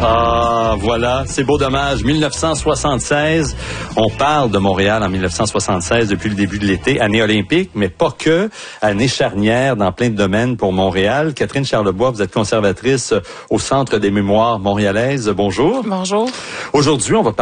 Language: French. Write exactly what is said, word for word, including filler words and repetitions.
Ah, voilà, c'est beau dommage. mille neuf cent soixante-seize, on parle de Montréal en mille neuf cent soixante-seize depuis le début de l'été, année olympique, mais pas que, année charnière dans plein de domaines pour Montréal. Catherine Charlebois, vous êtes conservatrice au Centre des mémoires montréalaises. Bonjour. Bonjour. Aujourd'hui, on va